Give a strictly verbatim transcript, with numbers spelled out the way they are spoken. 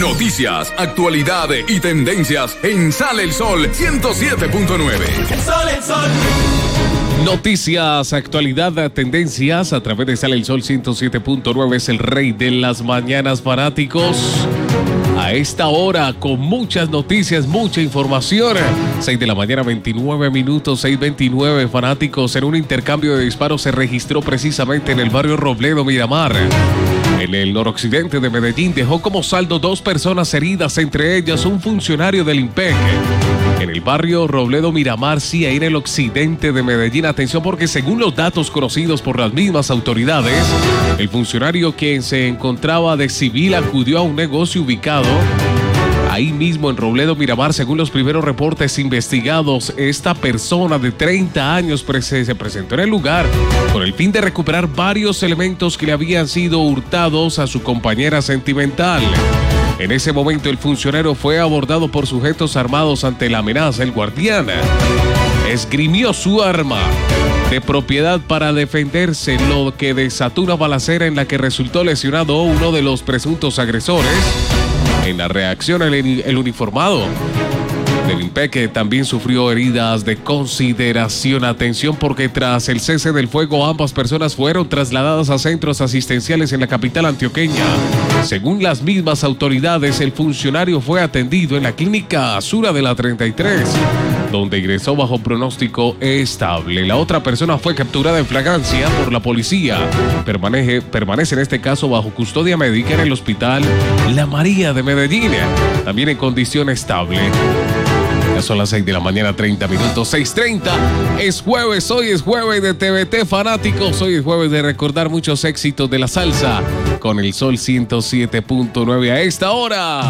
Noticias, actualidad y tendencias en Sale el Sol ciento siete punto nueve. El sol, el sol. Noticias, actualidad, tendencias a través de Sale el Sol ciento siete punto nueve. Es el rey de las mañanas, fanáticos. A esta hora, con muchas noticias, mucha información. seis de la mañana, veintinueve minutos, seis veintinueve, fanáticos. En un intercambio de disparos se registró precisamente en el barrio Robledo, Miramar. En el noroccidente de Medellín dejó como saldo dos personas heridas, entre ellas un funcionario del IMPEC. En el barrio Robledo Miramar, sí, ahí en el occidente de Medellín. Atención, porque según los datos conocidos por las mismas autoridades, el funcionario quien se encontraba de civil acudió a un negocio ubicado ahí mismo en Robledo Miramar. Según los primeros reportes investigados, esta persona de treinta años se presentó en el lugar con el fin de recuperar varios elementos que le habían sido hurtados a su compañera sentimental. En ese momento el funcionario fue abordado por sujetos armados. Ante la amenaza, el guardián esgrimió su arma de propiedad para defenderse, lo que desató una balacera en la que resultó lesionado uno de los presuntos agresores. En la reacción, el, el uniformado del IMPEC también sufrió heridas de consideración. Atención, porque tras el cese del fuego, ambas personas fueron trasladadas a centros asistenciales en la capital antioqueña. Según las mismas autoridades, el funcionario fue atendido en la clínica Azura de la treinta y tres, donde ingresó bajo pronóstico estable. La otra persona fue capturada en flagrancia por la policía. Permanece, permanece en este caso bajo custodia médica en el hospital La María de Medellín, también en condición estable. Ya son las seis de la mañana, treinta minutos, seis treinta. Es jueves, hoy es jueves de T V T, fanáticos. Hoy es jueves de recordar muchos éxitos de la salsa con el Sol ciento siete punto nueve a esta hora.